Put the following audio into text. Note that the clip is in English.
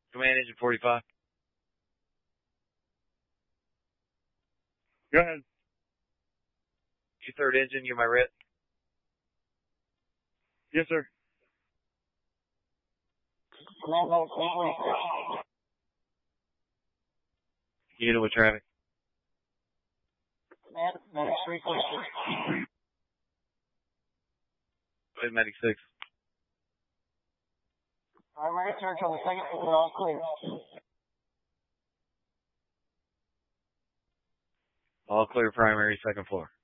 Command engine 45. Go ahead. Your third engine, you're my red. Yes, sir. Unit with traffic. Medic 346. Medic 6. Primary search on the second floor, all clear. All clear primary, second floor.